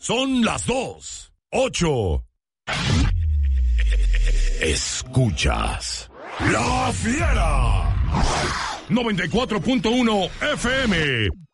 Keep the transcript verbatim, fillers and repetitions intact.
Son las dos. Ocho. Escuchas La Fiera. noventa y cuatro punto uno F M.